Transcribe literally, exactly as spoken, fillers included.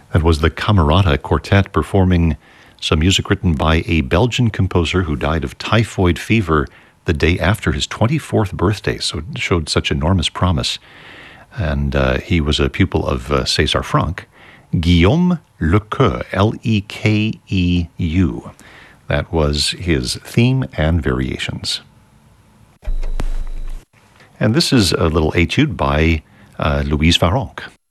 That was the Camerata Quartet performing some music written by a Belgian composer who died of typhoid fever the day after his twenty-fourth birthday, so it showed such enormous promise. And uh, he was a pupil of uh, César Franck. Guillaume Lequeux, L E K E U. That was his theme and variations. And this is a little etude by uh, Louise Farrenc.